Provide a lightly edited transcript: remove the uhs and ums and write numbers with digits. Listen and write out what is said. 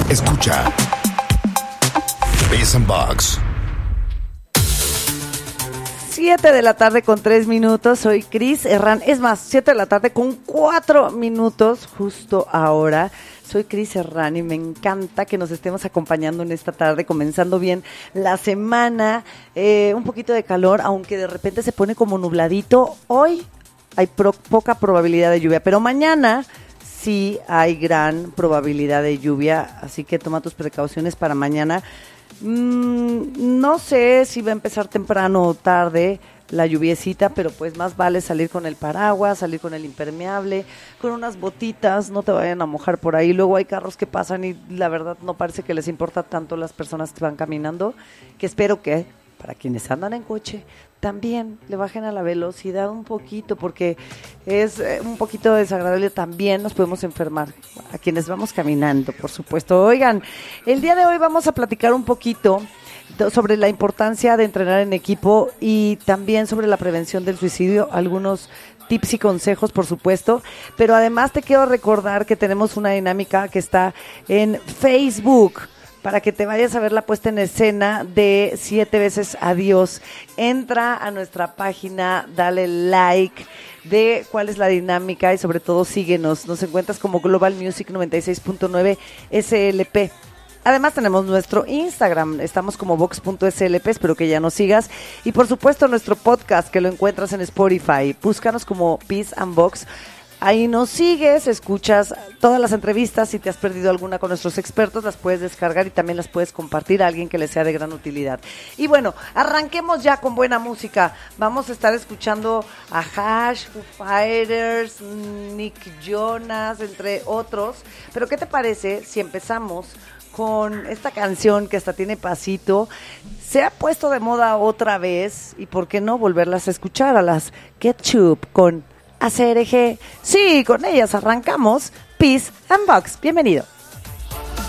Escucha Biz and Box. 7 de la tarde con 3 minutos, soy Cris Herrán, es más, 7 de la tarde con 4 minutos, justo ahora. Soy Cris Herrán y me encanta que nos estemos acompañando en esta tarde, comenzando bien la semana, un poquito de calor, aunque de repente se pone como nubladito. Hoy hay poca probabilidad de lluvia, pero mañana sí hay gran probabilidad de lluvia, así que toma tus precauciones para mañana. No sé si va a empezar temprano o tarde la lluviecita, pero pues más vale salir con el paraguas, salir con el impermeable, con unas botitas, no te vayan a mojar por ahí. Luego hay carros que pasan y la verdad no parece que les importa tanto las personas que van caminando, que espero que para quienes andan en coche también le bajen a la velocidad un poquito, porque es un poquito desagradable, también nos podemos enfermar a quienes vamos caminando, por supuesto. Oigan, el día de hoy vamos a platicar un poquito sobre la importancia de entrenar en equipo y también sobre la prevención del suicidio, algunos tips y consejos, por supuesto, pero además te quiero recordar que tenemos una dinámica que está en Facebook, para que te vayas a ver la puesta en escena de 7 veces adiós. Entra a nuestra página, dale like, de cuál es la dinámica y sobre todo síguenos. Nos encuentras como Global Music 96.9 SLP. Además tenemos nuestro Instagram, estamos como vox.slp, espero que ya nos sigas. Y por supuesto nuestro podcast que lo encuentras en Spotify. Búscanos como Biz and Box. Ahí nos sigues, escuchas todas las entrevistas. Si te has perdido alguna con nuestros expertos, las puedes descargar y también las puedes compartir a alguien que les sea de gran utilidad. Y bueno, arranquemos ya con buena música. Vamos a estar escuchando a Hash, Foo Fighters, Nick Jonas, entre otros. Pero ¿qué te parece si empezamos con esta canción que hasta tiene pasito? Se ha puesto de moda otra vez y ¿por qué no volverlas a escuchar? A las Ketchup con ACRG. Sí, con ellas arrancamos Biz and Box. Bienvenido.